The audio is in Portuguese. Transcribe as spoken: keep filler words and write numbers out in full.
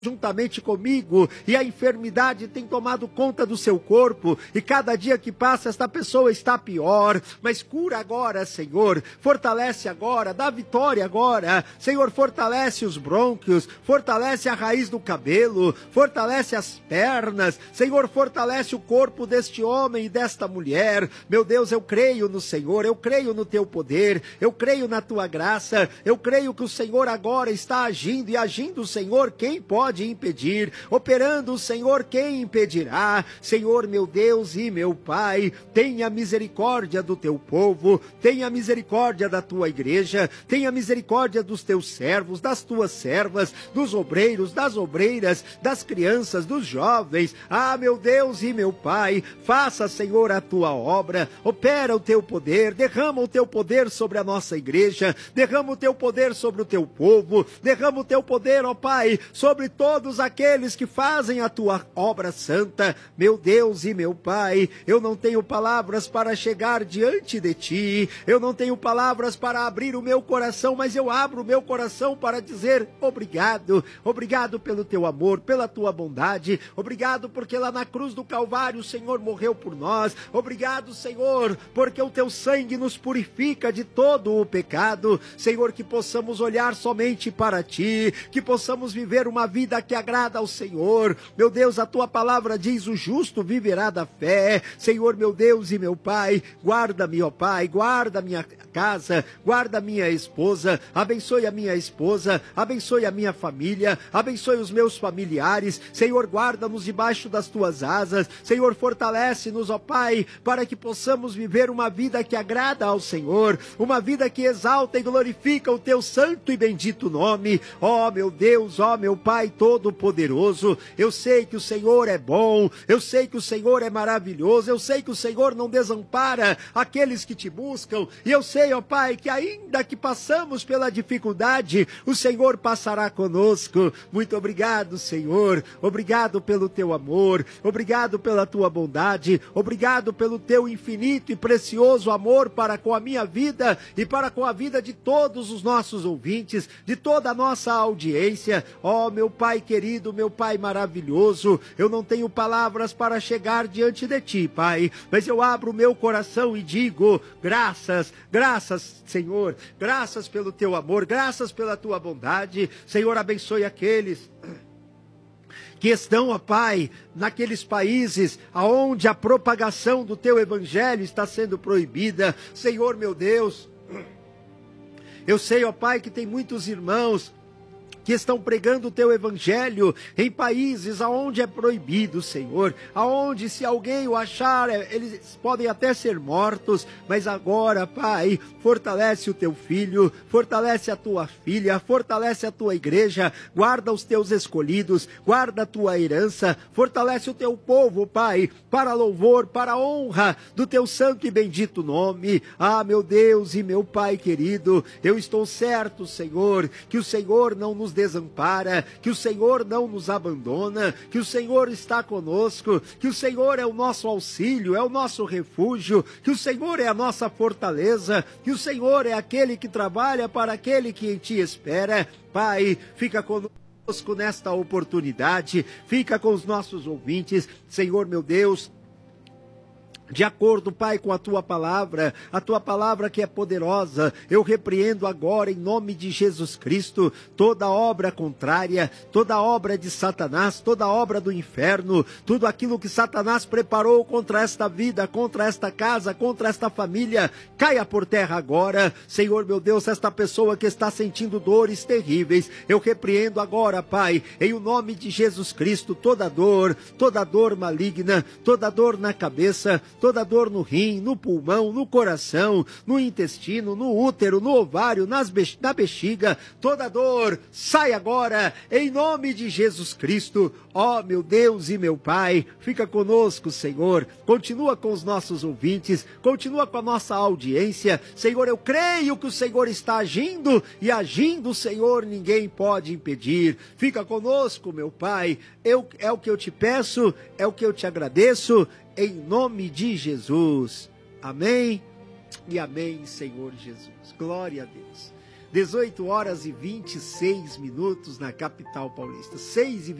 juntamente comigo, e a enfermidade tem tomado conta do seu corpo, e cada dia que passa esta pessoa está pior, mas cura agora, Senhor, fortalece agora, dá vitória agora, Senhor, fortalece os brônquios, fortalece a raiz do cabelo, fortalece as pernas, Senhor, fortalece o corpo deste homem e desta mulher. Meu Deus, eu creio no Senhor, eu creio no teu poder, eu creio na tua graça, eu creio que o Senhor agora está agindo, e agindo o Senhor, quem pode impedir? Operando o Senhor, quem impedirá? Senhor, meu Deus e meu Pai, tenha misericórdia do teu povo, tenha misericórdia da tua igreja, tenha misericórdia dos teus servos, das tuas servas, dos obreiros, das obreiras, das crianças, dos jovens. Ah, meu Deus e meu Pai, faça, Senhor, a tua obra, opera o teu poder, derrama o teu poder sobre a nossa igreja, derrama o teu poder sobre o teu povo, derrama o teu poder, ó Pai, sobre todos aqueles que fazem a tua obra santa. Meu Deus e meu Pai, eu não tenho palavras para chegar diante de ti, eu não tenho palavras para abrir o meu coração, mas eu abro o meu coração para dizer obrigado, obrigado pelo teu amor, pela tua bondade, obrigado porque lá na cruz do Calvário o Senhor morreu por nós, obrigado, Senhor, porque o teu sangue nos purifica de todo o pecado. Senhor, que possamos olhar somente para ti, que possamos viver uma vida que agrada ao Senhor. Meu Deus, a tua palavra diz: o justo viverá da fé. Senhor, meu Deus e meu Pai, guarda-me, ó Pai, guarda a minha casa, guarda a minha esposa, abençoe a minha esposa, abençoe a minha família, abençoe os meus familiares. Senhor, guarda-nos debaixo das tuas asas. Senhor, fortalece-nos, ó Pai, para que possamos viver uma vida que agrada ao Senhor, uma vida que exalta e glorifica o teu santo e bendito nome. Ó meu Deus, ó meu Pai Todo-Poderoso, eu sei que o Senhor é bom, eu sei que o Senhor é maravilhoso, eu sei que o Senhor não desampara aqueles que te buscam, e eu sei, ó Pai, que ainda que passamos pela dificuldade, o Senhor passará conosco. Muito obrigado, Senhor, obrigado pelo teu amor, obrigado pela tua bondade, obrigado pelo teu infinito e precioso amor para com a minha vida e para com a vida de todos os nossos ouvintes, de toda a nossa audiência. Ó meu Pai querido, meu Pai maravilhoso, eu não tenho palavras para chegar diante de ti, Pai, mas eu abro o meu coração e digo: graças, graças, Senhor, graças pelo teu amor, graças pela tua bondade. Senhor, abençoe aqueles que estão, ó Pai, naqueles países aonde a propagação do teu evangelho está sendo proibida. Senhor, meu Deus, eu sei, ó Pai, que tem muitos irmãos que estão pregando o teu evangelho em países aonde é proibido, Senhor, aonde se alguém o achar, eles podem até ser mortos, mas agora, Pai, fortalece o teu filho, fortalece a tua filha, fortalece a tua igreja, guarda os teus escolhidos, guarda a tua herança, fortalece o teu povo, Pai, para louvor, para honra do teu santo e bendito nome. Ah, meu Deus e meu Pai querido, eu estou certo, Senhor, que o Senhor não nos desampara, que o Senhor não nos abandona, que o Senhor está conosco, que o Senhor é o nosso auxílio, é o nosso refúgio, que o Senhor é a nossa fortaleza, que o Senhor é aquele que trabalha para aquele que em ti espera. Pai, fica conosco nesta oportunidade, fica com os nossos ouvintes, Senhor meu Deus, de acordo, Pai, com a tua palavra, a tua palavra que é poderosa, eu repreendo agora em nome de Jesus Cristo toda obra contrária, toda obra de Satanás, toda obra do inferno, tudo aquilo que Satanás preparou contra esta vida, contra esta casa, contra esta família, caia por terra agora. Senhor meu Deus, esta pessoa que está sentindo dores terríveis, eu repreendo agora, Pai, em o nome de Jesus Cristo, toda dor, toda dor maligna, toda dor na cabeça, toda dor no rim, no pulmão, no coração, no intestino, no útero, no ovário, nas bex- na bexiga, toda dor, sai agora, em nome de Jesus Cristo. Ó meu Deus e meu Pai, fica conosco, Senhor, continua com os nossos ouvintes, continua com a nossa audiência. Senhor, eu creio que o Senhor está agindo, e agindo, Senhor, ninguém pode impedir. Fica conosco, meu Pai, eu, é o que eu te peço, é o que eu te agradeço, em nome de Jesus. Amém e amém, Senhor Jesus. Glória a Deus. dezoito horas e vinte e seis minutos na capital paulista. seis e